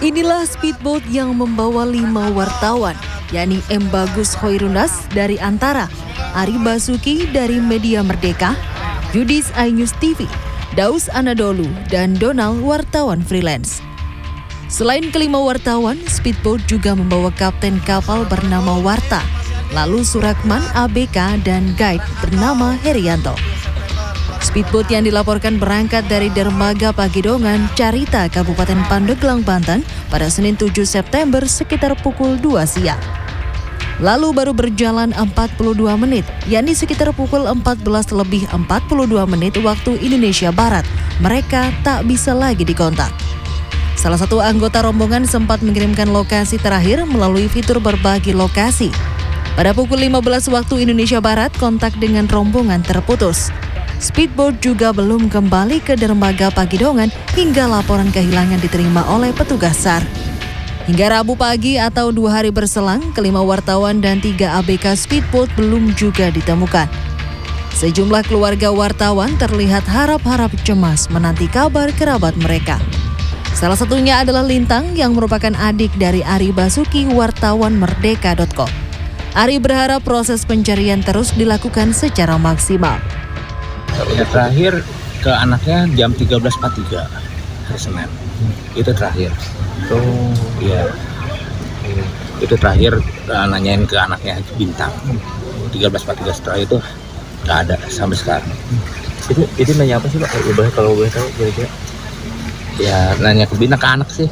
Inilah speedboat yang membawa 5 wartawan, yakni M. Bagus Hoirunas dari Antara, Ari Basuki dari Media Merdeka, Judis iNews TV, Daus Anadolu, dan Donald wartawan freelance. Selain kelima wartawan, speedboat juga membawa kapten kapal bernama Warta, lalu Surakman ABK dan guide bernama Herianto. Speedboat yang dilaporkan berangkat dari Dermaga Pagidongan, Carita, Kabupaten Pandeglang, Banten pada Senin 7 September sekitar pukul 2 siang. Lalu baru berjalan 42 menit, yakni sekitar pukul 14:42 waktu Indonesia Barat. Mereka tak bisa lagi dikontak. Salah satu anggota rombongan sempat mengirimkan lokasi terakhir melalui fitur berbagi lokasi. Pada pukul 15 waktu Indonesia Barat, kontak dengan rombongan terputus. Speedboat juga belum kembali ke Dermaga Pagidongan hingga laporan kehilangan diterima oleh petugas SAR. Hingga Rabu pagi atau 2 hari berselang, kelima wartawan dan 3 ABK speedboat belum juga ditemukan. Sejumlah keluarga wartawan terlihat harap-harap cemas menanti kabar kerabat mereka. Salah satunya adalah Lintang yang merupakan adik dari Ari Basuki, wartawan Merdeka.com. Ari berharap proses pencarian terus dilakukan secara maksimal. Terakhir ke anaknya jam 13.43 hari Senin. Itu terakhir. Iya. Itu terakhir nanyain ke anaknya Bintang. 13.43 setelah itu nggak ada sampai sekarang. Itu nanya apa sih Pak? Kalau boleh tahu kira-kira? Ya nanya ke Bintang, ke anak sih.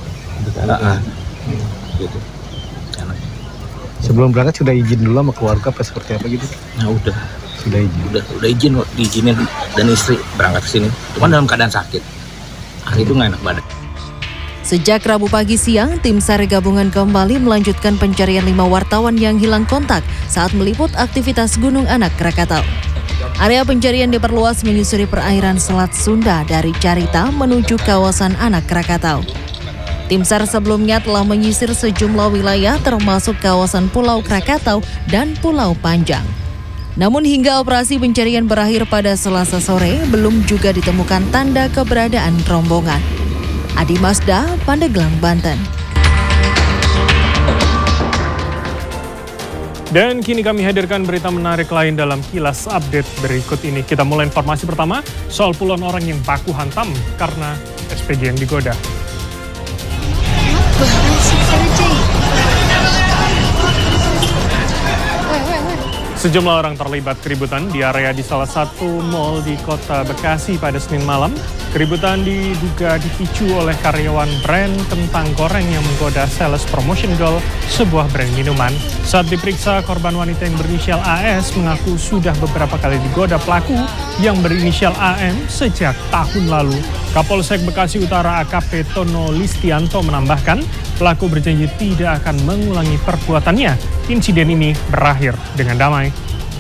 Gitu. Anak. Sebelum berangkat sudah izin dulu sama keluarga apa seperti apa gitu? Nah udah. Sudah izin. Udah izin kok, diizinin dan istri berangkat ke sini. Cuman dalam keadaan sakit. Hari itu nggak enak badan. Sejak Rabu pagi siang, tim SAR gabungan kembali melanjutkan pencarian 5 wartawan yang hilang kontak saat meliput aktivitas Gunung Anak Krakatau. Area pencarian diperluas menyusuri perairan Selat Sunda dari Carita menuju kawasan Anak Krakatau. Tim SAR sebelumnya telah menyisir sejumlah wilayah termasuk kawasan Pulau Krakatau dan Pulau Panjang. Namun hingga operasi pencarian berakhir pada Selasa sore, belum juga ditemukan tanda keberadaan rombongan. Adi Masda, Pandeglang, Banten. Dan kini kami hadirkan berita menarik lain dalam kilas update berikut ini. Kita mulai informasi pertama soal puluhan orang yang baku hantam karena SPG yang digoda. Sejumlah orang terlibat keributan di area di salah satu mal di kota Bekasi pada Senin malam. Keributan diduga dipicu oleh karyawan brand kentang goreng yang menggoda sales promotion girl sebuah brand minuman. Saat diperiksa, korban wanita yang berinisial AS mengaku sudah beberapa kali digoda pelaku yang berinisial AM sejak tahun lalu. Kapolsek Bekasi Utara AKP Tono Listianto menambahkan, pelaku berjanji tidak akan mengulangi perbuatannya. Insiden ini berakhir dengan damai.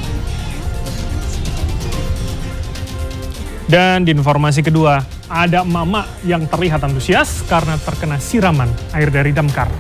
Dan di informasi kedua, ada emak-emak yang terlihat antusias karena terkena siraman air dari damkar.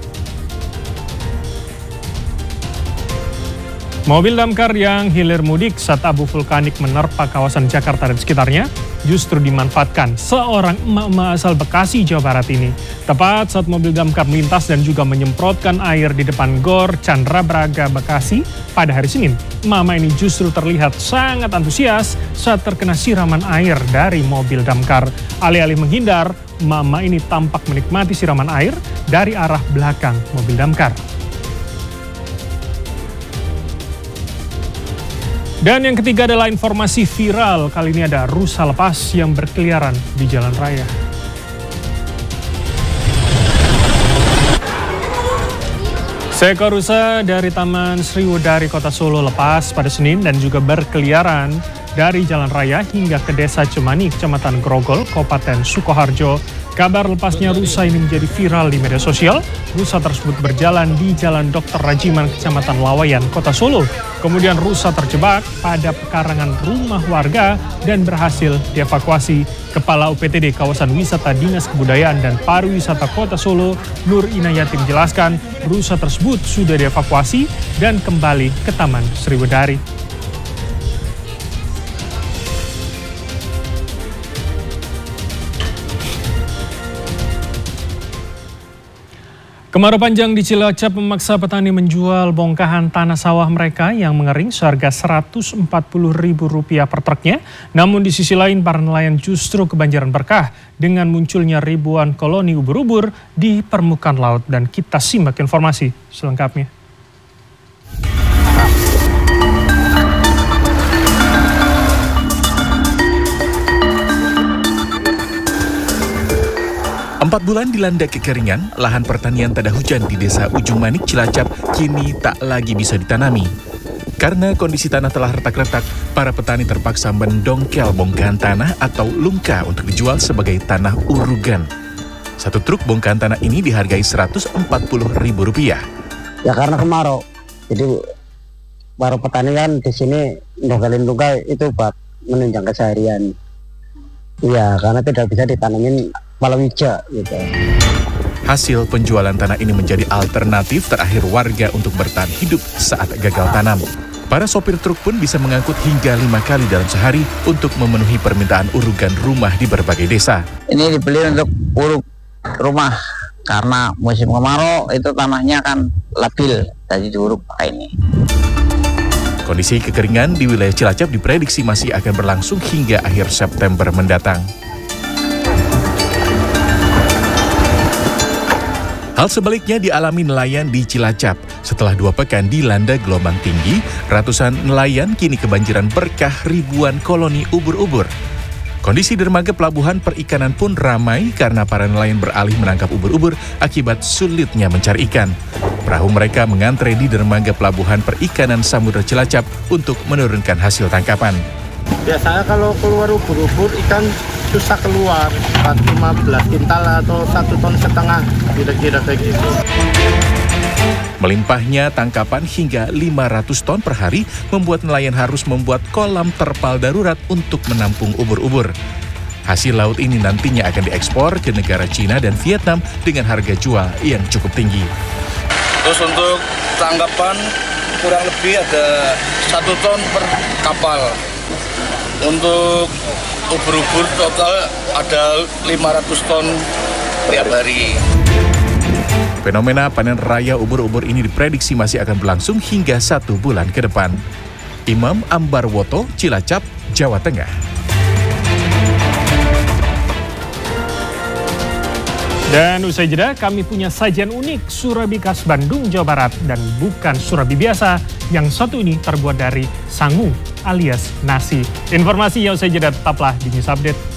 Mobil damkar yang hilir mudik saat abu vulkanik menerpa kawasan Jakarta dan sekitarnya justru dimanfaatkan seorang emak-emak asal Bekasi, Jawa Barat ini. Tepat saat mobil damkar melintas dan juga menyemprotkan air di depan Gor Chandra Braga, Bekasi pada hari Senin. Emak-emak ini justru terlihat sangat antusias saat terkena siraman air dari mobil damkar. Alih-alih menghindar, emak-emak ini tampak menikmati siraman air dari arah belakang mobil damkar. Dan yang ketiga adalah informasi viral. Kali ini ada rusa lepas yang berkeliaran di jalan raya. Seekor rusa dari Taman Sriwedari Kota Solo lepas pada Senin dan juga berkeliaran dari jalan raya hingga ke Desa Cemani, Kecamatan Grogol, Kabupaten Sukoharjo. Kabar lepasnya rusa ini menjadi viral di media sosial. Rusa tersebut berjalan di Jalan Dr. Rajiman, Kecamatan Lawayan, Kota Solo. Kemudian rusa terjebak pada pekarangan rumah warga dan berhasil dievakuasi. Kepala UPTD Kawasan Wisata Dinas Kebudayaan dan Pariwisata Kota Solo, Nur Inayati menjelaskan, rusa tersebut sudah dievakuasi dan kembali ke Taman Sriwedari. Kemarau panjang di Cilacap memaksa petani menjual bongkahan tanah sawah mereka yang mengering seharga Rp140.000 per truknya. Namun di sisi lain para nelayan justru kebanjiran berkah dengan munculnya ribuan koloni ubur-ubur di permukaan laut. Dan kita simak informasi selengkapnya. Empat bulan dilanda kekeringan, lahan pertanian tada hujan di desa Ujung Manik, Cilacap kini tak lagi bisa ditanami. Karena kondisi tanah telah retak-retak, para petani terpaksa mendongkel bongkahan tanah atau lungka untuk dijual sebagai tanah urugan. Satu truk bongkahan tanah ini dihargai Rp140.000. Ya karena kemarau, jadi para petani kan di sini ndongkelin lungka itu buat menunjang keseharian. Iya, karena tidak bisa ditanamin palawija gitu. Hasil penjualan tanah ini menjadi alternatif terakhir warga untuk bertahan hidup saat gagal tanam. Para sopir truk pun bisa mengangkut hingga 5 kali dalam sehari untuk memenuhi permintaan urugan rumah di berbagai desa. Ini dibeli untuk uruk rumah karena musim kemarau itu tanahnya kan labil, jadi diuruk pakai ini. Kondisi kekeringan di wilayah Cilacap diprediksi masih akan berlangsung hingga akhir September mendatang. Hal sebaliknya dialami nelayan di Cilacap. Setelah 2 pekan dilanda gelombang tinggi, ratusan nelayan kini kebanjiran berkah ribuan koloni ubur-ubur. Kondisi dermaga pelabuhan perikanan pun ramai karena para nelayan beralih menangkap ubur-ubur akibat sulitnya mencari ikan. Perahu mereka mengantre di dermaga pelabuhan perikanan Samudra Cilacap untuk menurunkan hasil tangkapan. Biasanya kalau keluar ubur-ubur ikan susah keluar, 15 kintal atau 1,5 ton, kira-kira kayak gitu. Melimpahnya tangkapan hingga 500 ton per hari membuat nelayan harus membuat kolam terpal darurat untuk menampung ubur-ubur. Hasil laut ini nantinya akan diekspor ke negara Cina dan Vietnam dengan harga jual yang cukup tinggi. Terus untuk tangkapan kurang lebih ada 1 ton per kapal. Untuk ubur-ubur total ada 500 ton tiap hari. Fenomena panen raya ubur-ubur ini diprediksi masih akan berlangsung hingga 1 bulan ke depan. Imam Ambarwoto, Cilacap, Jawa Tengah. Dan usai jeda, kami punya sajian unik surabi khas Bandung, Jawa Barat. Dan bukan surabi biasa, yang satu ini terbuat dari sangu alias nasi. Informasi yang usai jeda, tetaplah di News Update.